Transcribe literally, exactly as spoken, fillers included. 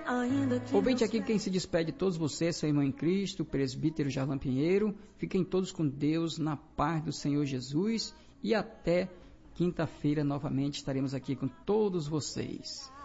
Ouvinte, aqui quem se despede de todos vocês, seu irmão em Cristo, presbítero Jarlan Pinheiro. Fiquem todos com Deus, na paz do Senhor Jesus, e até quinta-feira novamente estaremos aqui com todos vocês.